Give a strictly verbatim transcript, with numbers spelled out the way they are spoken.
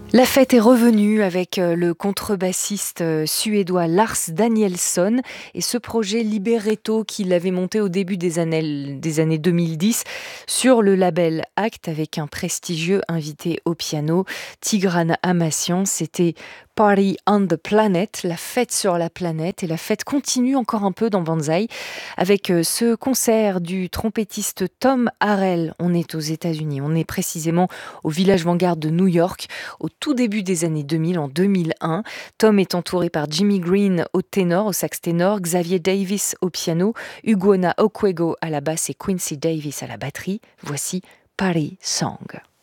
La fête est revenue avec euh, le contrebassiste euh, suédois Lars Danielsson et ce projet Libretto qu'il avait monté au début des années, des années deux mille dix sur le label Act avec un prestigieux invité au piano, Tigran Amassian. C'était Party on the Planet, la fête sur la planète, et la fête continue encore un peu dans Banzai avec euh, ce concert du trompettiste Tom Harrell. On est aux États-Unis, on est précisément au village Vanguard de New York au tout début des années deux mille, en deux mille un. Tom est entouré par Jimmy Green au ténor, au sax ténor, Xavier Davis au piano, Ugonna Okwego à la basse et Quincy Davis à la batterie. Voici Party Song.